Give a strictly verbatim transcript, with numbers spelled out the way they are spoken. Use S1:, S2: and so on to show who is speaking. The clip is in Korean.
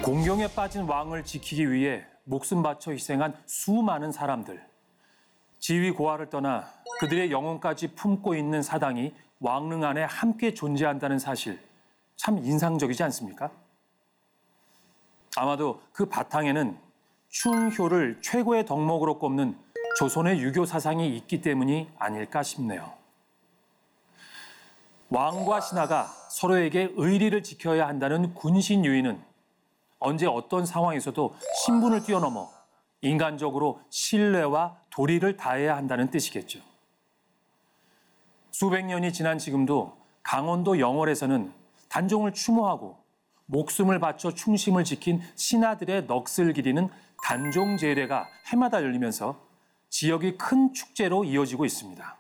S1: 공경에 빠진 왕을 지키기 위해 목숨 바쳐 희생한 수많은 사람들. 지위 고하를 떠나 그들의 영혼까지 품고 있는 사당이 왕릉 안에 함께 존재한다는 사실, 참 인상적이지 않습니까? 아마도 그 바탕에는 충효를 최고의 덕목으로 꼽는 조선의 유교 사상이 있기 때문이 아닐까 싶네요. 왕과 신하가 서로에게 의리를 지켜야 한다는 군신 유의는 언제 어떤 상황에서도 신분을 뛰어넘어 인간적으로 신뢰와 도리를 다해야 한다는 뜻이겠죠. 수백 년이 지난 지금도 강원도 영월에서는 단종을 추모하고 목숨을 바쳐 충심을 지킨 신하들의 넋을 기리는 단종제례가 해마다 열리면서 지역이 큰 축제로 이어지고 있습니다.